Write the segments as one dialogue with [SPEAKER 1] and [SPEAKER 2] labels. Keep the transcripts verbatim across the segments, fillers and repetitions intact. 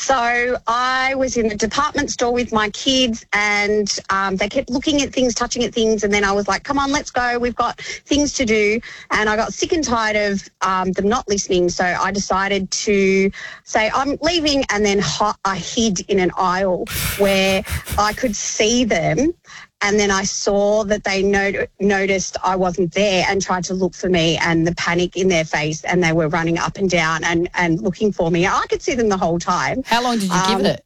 [SPEAKER 1] So I was in the department store with my kids and um, they kept looking at things, touching at things, and then I was like, come on, let's go. We've got things to do. And I got sick and tired of um, them not listening, so I decided to say, I'm leaving, and then I hid in an aisle where I could see them. And then I saw that they not- noticed I wasn't there and tried to look for me, and the panic in their face, and they were running up and down and, and looking for me. I could see them the whole time.
[SPEAKER 2] How long did you
[SPEAKER 1] um,
[SPEAKER 2] give it?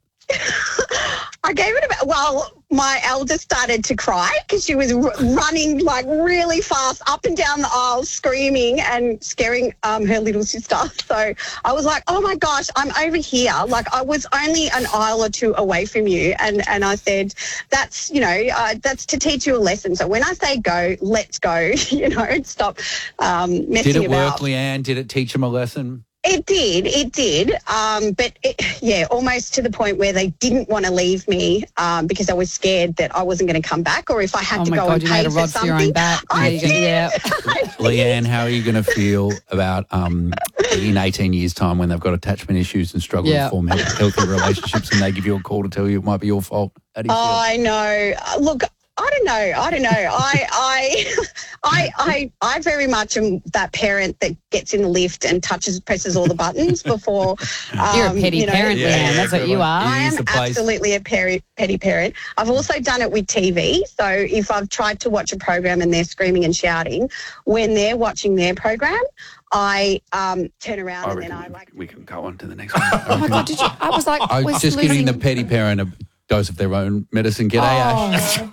[SPEAKER 1] I gave it about, well, my eldest started to cry because she was r- running like really fast up and down the aisle screaming and scaring um, her little sister. So I was like, oh my gosh, I'm over here. Like I was only an aisle or two away from you. And, and I said, that's, you know, uh, that's to teach you a lesson. So when I say go, let's go, you know, and stop um, messing
[SPEAKER 3] Did it
[SPEAKER 1] about.
[SPEAKER 3] work, Leanne? Did it teach them a lesson?
[SPEAKER 1] It did, it did, um, but it, yeah, almost to the point where they didn't want to leave me um, because I was scared that I wasn't going to come back, or if I had
[SPEAKER 2] oh
[SPEAKER 1] to
[SPEAKER 2] my
[SPEAKER 1] go
[SPEAKER 2] God,
[SPEAKER 1] and
[SPEAKER 2] you
[SPEAKER 1] pay
[SPEAKER 2] made a
[SPEAKER 1] for
[SPEAKER 2] rod
[SPEAKER 1] something.
[SPEAKER 2] for your own back.
[SPEAKER 1] I
[SPEAKER 2] Yeah,
[SPEAKER 1] did.
[SPEAKER 2] yeah.
[SPEAKER 3] Leanne, how are you going to feel about um, in eighteen years' time when they've got attachment issues and struggle
[SPEAKER 2] Yeah.
[SPEAKER 3] to form healthy relationships, and they give you a call to tell you it might be your fault? How do you feel?
[SPEAKER 1] Oh, I know. Uh, Look, I don't know. I don't know. I, I, I, I, I very much am that parent that gets in the lift and touches, presses all the buttons before. Um,
[SPEAKER 2] You're a petty
[SPEAKER 1] you know,
[SPEAKER 2] parent,
[SPEAKER 3] Yeah,
[SPEAKER 2] Leanne.
[SPEAKER 3] yeah,
[SPEAKER 2] That's what you
[SPEAKER 3] everyone-
[SPEAKER 2] are.
[SPEAKER 1] I
[SPEAKER 3] It is
[SPEAKER 1] am
[SPEAKER 3] the place.
[SPEAKER 1] absolutely a peri- petty parent. I've also done it with T V. So if I've tried to watch a program and they're screaming and shouting, when they're watching their program, I um, turn around
[SPEAKER 3] I
[SPEAKER 1] and then
[SPEAKER 3] reckon
[SPEAKER 1] I
[SPEAKER 3] we,
[SPEAKER 1] like.
[SPEAKER 3] we can go on to the next one.
[SPEAKER 2] Oh my God, did you? I was like,
[SPEAKER 3] I
[SPEAKER 2] we're
[SPEAKER 3] was just
[SPEAKER 2] losing.
[SPEAKER 3] giving the petty parent a dose of their own medicine. G'day, Ash.
[SPEAKER 2] Oh.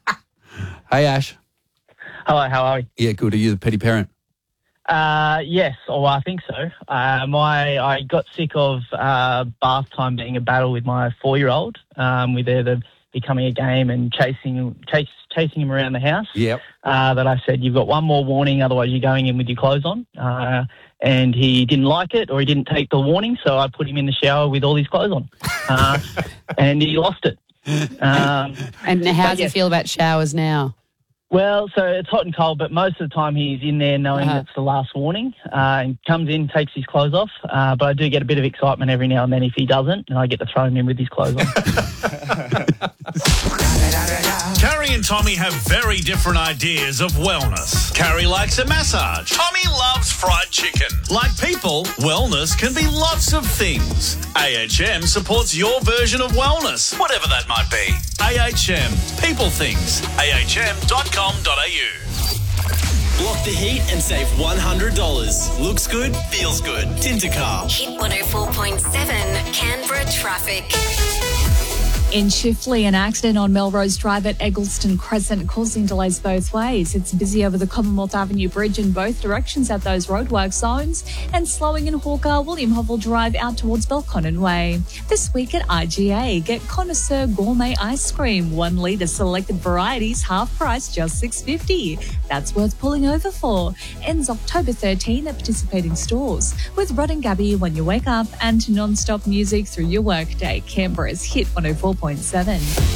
[SPEAKER 3] Hey, Ash.
[SPEAKER 4] Hello, how are you?
[SPEAKER 3] Yeah, good. Are you the petty parent?
[SPEAKER 4] Uh, yes, or I think so. Uh, my I got sick of uh, bath time being a battle with my four-year-old, um, with either becoming a game and chasing chase, chasing him around the house.
[SPEAKER 3] Yep.
[SPEAKER 4] Uh, that I said, you've got one more warning, otherwise you're going in with your clothes on. Uh, and he didn't like it, or he didn't take the warning, so I put him in the shower with all his clothes on. Uh, and he lost it. Um,
[SPEAKER 2] And how does
[SPEAKER 4] yes.
[SPEAKER 2] he feel about showers now?
[SPEAKER 4] Well, so it's hot and cold, but most of the time he's in there knowing
[SPEAKER 2] Uh-huh.
[SPEAKER 4] it's the last warning, uh, and comes in, takes his clothes off. Uh, but I do get a bit of excitement every now and then if he doesn't, and I get to throw him in with his clothes on.
[SPEAKER 5] Carrie and Tommy have very different ideas of wellness. Carrie likes a massage. Tommy loves fried chicken. Like people, wellness can be lots of things. A H M supports your version of wellness, whatever that might be. A H M, people things. A H M dot com dot a u.
[SPEAKER 6] Block the heat and save one hundred dollars. Looks good, feels good. Tintercar.
[SPEAKER 7] Hit one oh four point seven Canberra traffic.
[SPEAKER 8] In Chifley, an accident on Melrose Drive at Eggleston Crescent causing delays both ways. It's busy over the Commonwealth Avenue Bridge in both directions at those roadwork zones, and slowing in Hawker, William Hovell Drive out towards Belconnen Way. This week at I G A, get Connoisseur Gourmet Ice Cream, one litre selected varieties, half price, just six dollars fifty. That's worth pulling over for. Ends October thirteenth at participating stores. With Rod and Gabby when you wake up, and non-stop music through your workday. Canberra's Hit one oh four point seven.